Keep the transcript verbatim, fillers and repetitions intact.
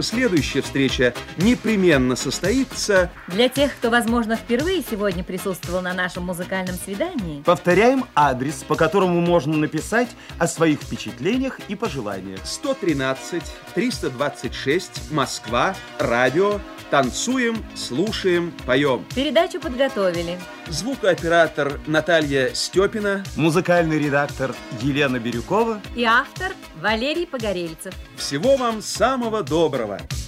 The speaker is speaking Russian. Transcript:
следующая встреча непременно состоится. Для тех, кто, возможно, впервые сегодня присутствовал на нашем музыкальном свидании, повторяем адрес, по которому можно написать о своих впечатлениях и пожеланиях. сто тринадцать триста двадцать шесть, Москва, радио. Танцуем, слушаем, поем. Передачу подготовили звукооператор Наталья Степина, музыкальный редактор Елена Бирюкова и автор Валерий Погорельцев. Всего вам самого доброго!